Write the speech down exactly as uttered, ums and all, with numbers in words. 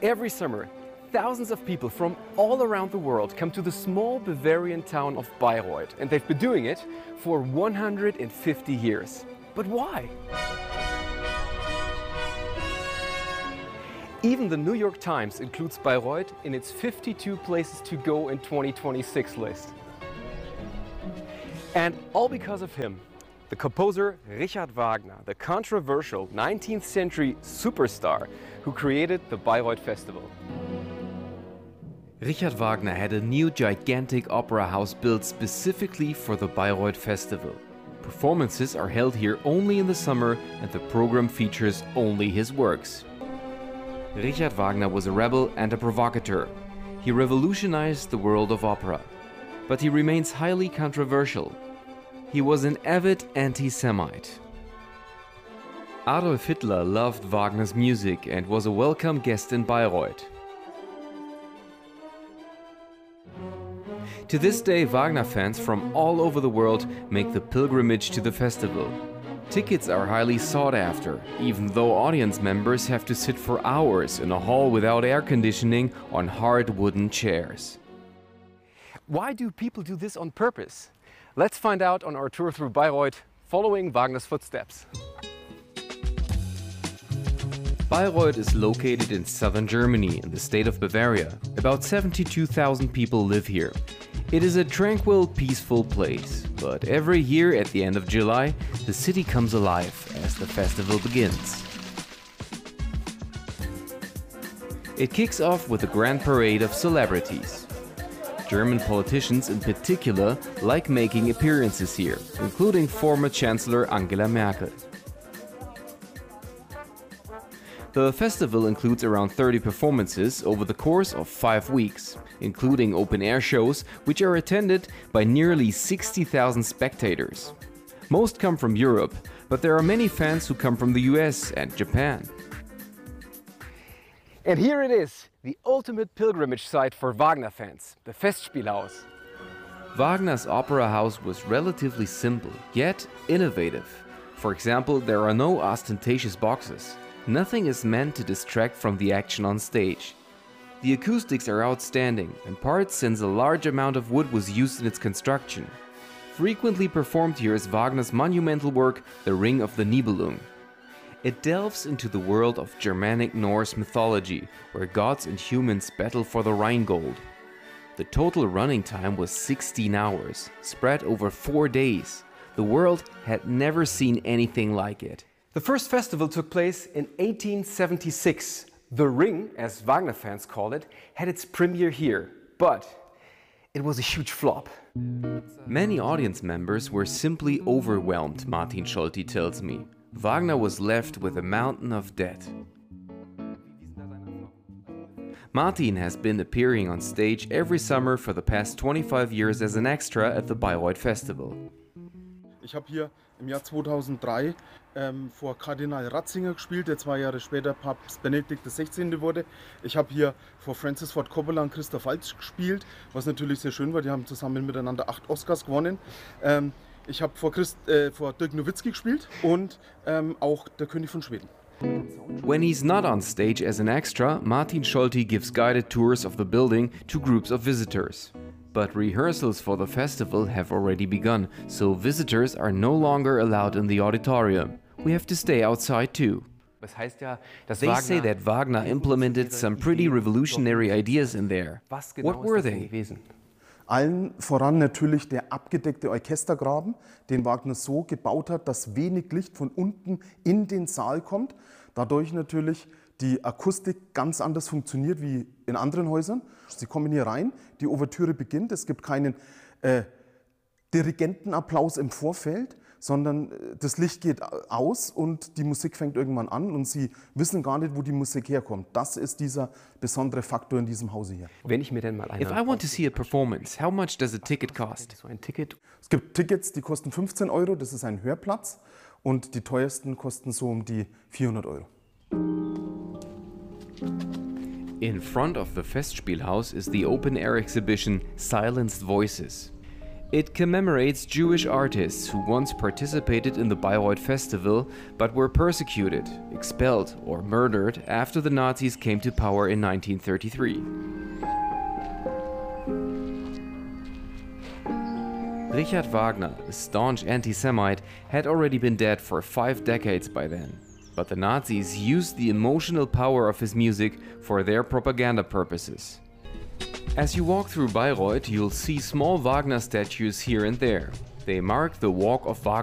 Every summer, thousands of people from all around the world come to the small Bavarian town of Bayreuth, and they've been doing it for one hundred fifty years. But why? Even the New York Times includes Bayreuth in its fifty-two places to go in twenty twenty-six list. And all because of him, the composer Richard Wagner, the controversial nineteenth century superstar who created the Bayreuth Festival. Richard Wagner had a new gigantic opera house built specifically for the Bayreuth Festival. Performances are held here only in the summer, and the program features only his works. Richard Wagner was a rebel and a provocateur. He revolutionized the world of opera. But he remains highly controversial. He was an avid anti-Semite. Adolf Hitler loved Wagner's music and was a welcome guest in Bayreuth. To this day, Wagner fans from all over the world make the pilgrimage to the festival. Tickets are highly sought after, even though audience members have to sit for hours in a hall without air conditioning on hard wooden chairs. Why do people do this on purpose? Let's find out on our tour through Bayreuth, following Wagner's footsteps. Bayreuth is located in southern Germany, in the state of Bavaria. About seventy-two thousand people live here. It is a tranquil, peaceful place, but every year at the end of July, the city comes alive as the festival begins. It kicks off with a grand parade of celebrities. German politicians in particular like making appearances here, including former Chancellor Angela Merkel. The festival includes around thirty performances over the course of five weeks, including open-air shows which are attended by nearly sixty thousand spectators. Most come from Europe, but there are many fans who come from the U S and Japan. And here it is, the ultimate pilgrimage site for Wagner fans, the Festspielhaus. Wagner's opera house was relatively simple, yet innovative. For example, there are no ostentatious boxes. Nothing is meant to distract from the action on stage. The acoustics are outstanding, in part since a large amount of wood was used in its construction. Frequently performed here is Wagner's monumental work, The Ring of the Nibelung. It delves into the world of Germanic Norse mythology, where gods and humans battle for the Rheingold. The total running time was sixteen hours, spread over four days. The world had never seen anything like it. The first festival took place in eighteen seventy-six. The Ring, as Wagner fans call it, had its premiere here, but it was a huge flop. Many audience members were simply overwhelmed, Martin Scholti tells me. Wagner was left with a mountain of debt. Martin has been appearing on stage every summer for the past twenty-five years as an extra at the Bayreuth Festival. Ich habe hier im Jahr zweitausenddrei ähm, vor Kardinal Ratzinger gespielt, der zwei Jahre später Papst Benedikt der Sechzehnte wurde. Ich habe hier vor Francis Ford Coppola und Christoph Waltz gespielt, was natürlich sehr schön war. Die haben zusammen miteinander acht Oscars gewonnen. Ähm, ich habe vor, Christ, äh, vor Dirk Nowitzki gespielt und ähm, auch der König von Schweden. When he's not on stage as an extra, Martin Scholti gives guided tours of the building to groups of visitors. But rehearsals for the festival have already begun, so visitors are no longer allowed in the auditorium. We have to stay outside too. They say that Wagner implemented some pretty revolutionary ideas in there. What were they? Allen voran natürlich der abgedeckte Orchestergraben, den Wagner so gebaut hat, dass wenig Licht von unten in den Saal kommt. Dadurch natürlich die Akustik ganz anders funktioniert wie in anderen Häusern. Sie kommen hier rein, die Ouvertüre beginnt, es gibt keinen äh, Dirigentenapplaus im Vorfeld, sondern das Licht geht aus und die Musik fängt irgendwann an und Sie wissen gar nicht, wo die Musik herkommt. Das ist dieser besondere Faktor in diesem Hause hier. Wenn ich mir denn mal If I want to see a performance, how much does a ticket cost? So ein Ticket. Es gibt Tickets, die kosten fünfzehn Euro, das ist ein Hörplatz, und die teuersten kosten so um die vierhundert Euro. In front of the Festspielhaus is the open-air exhibition Silenced Voices. It commemorates Jewish artists who once participated in the Bayreuth Festival but were persecuted, expelled, or murdered after the Nazis came to power in nineteen thirty-three. Richard Wagner, a staunch anti-Semite, had already been dead for five decades by then. But the Nazis used the emotional power of his music for their propaganda purposes. As you walk through Bayreuth, you'll see small Wagner statues here and there. They mark the walk of Wagner.